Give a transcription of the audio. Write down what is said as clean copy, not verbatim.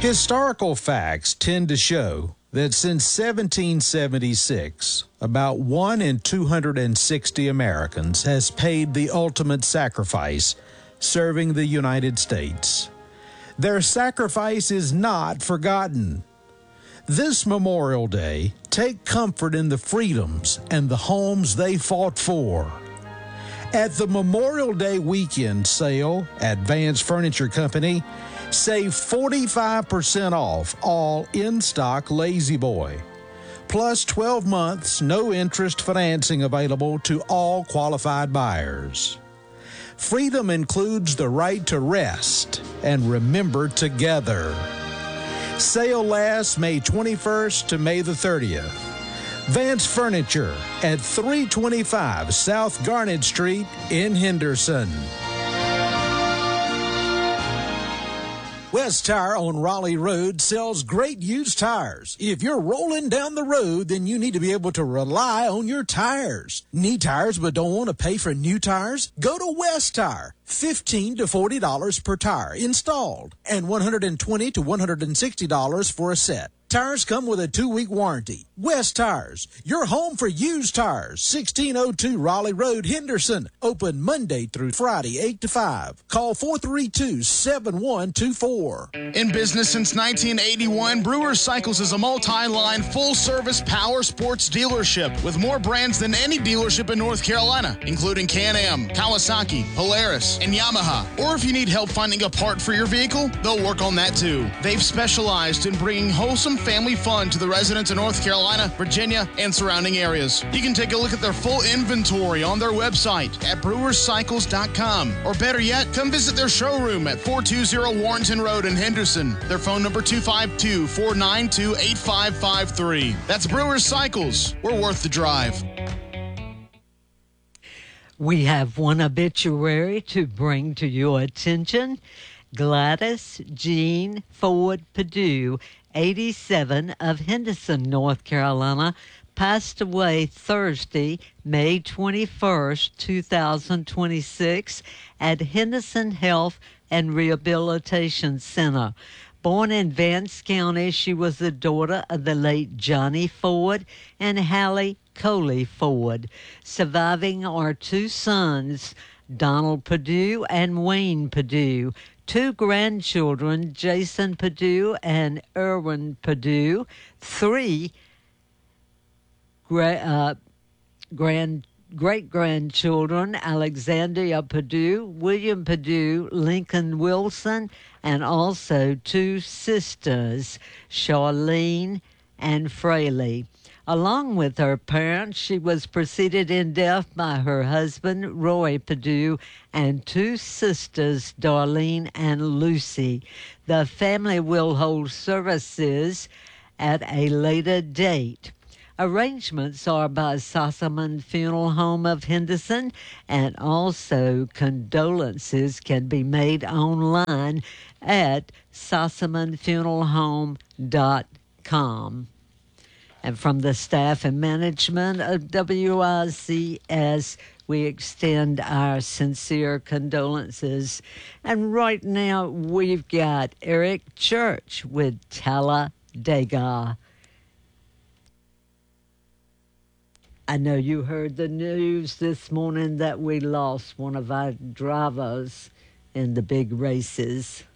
Historical facts tend to show that since 1776, about 1 in 260 Americans has paid the ultimate sacrifice, serving the United States. Their sacrifice is not forgotten. This Memorial Day, take comfort in the freedoms and the homes they fought for. At the Memorial Day weekend sale at Vance Furniture Company, save 45% off all in-stock Lazy Boy, plus 12 months no-interest financing available to all qualified buyers. Freedom includes the right to rest and remember together. Sale lasts May 21st to May the 30th. Vance Furniture at 325 South Garnet Street in Henderson. West Tire on Raleigh Road sells great used tires. If you're rolling down the road, then you need to be able to rely on your tires. Need tires but don't want to pay for new tires? Go to West Tire. $15 to $40 per tire installed and $120 to $160 for a set. Tires come with a 2-week warranty. West Tires, your home for used tires. 1602 Raleigh Road, Henderson. Open Monday through Friday, 8 to 5. Call 432-7124. In business since 1981, Brewers Cycles is a multi-line, full-service power sports dealership with more brands than any dealership in North Carolina, including Can-Am, Kawasaki, Polaris, and Yamaha. Or if you need help finding a part for your vehicle, they'll work on that too. They've specialized in bringing wholesome family fun to the residents of North Carolina, Virginia, and surrounding areas. You can take a look at their full inventory on their website at brewerscycles.com. Or better yet, come visit their showroom at 420 Warrenton Road in Henderson. Their phone number 252-492-8553. That's Brewers Cycles. We're worth the drive. We have one obituary to bring to your attention. Gladys Jean Ford Perdue, 87, of Henderson, North Carolina, passed away Thursday, May 21st, 2026, at Henderson Health and Rehabilitation Center. Born in Vance County, she was the daughter of the late Johnny Ford and Hallie Coley Ford. Surviving are 2 sons, Donald Perdue and Wayne Perdue. 2 grandchildren, Jason Perdue and Erwin Perdue. 3 great-grandchildren, Alexandria Perdue, William Perdue, Lincoln Wilson, and also 2 sisters, Charlene and Fraley. Along with her parents, she was preceded in death by her husband, Roy Perdue, and 2 sisters, Darlene and Lucy. The family will hold services at a later date. Arrangements are by Sossaman Funeral Home of Henderson, and also condolences can be made online at sossamanfuneralhome.com. And from the staff and management of WICS, we extend our sincere condolences. And right now, we've got Eric Church with Talladega. I know you heard the news this morning that we lost one of our drivers in the big races.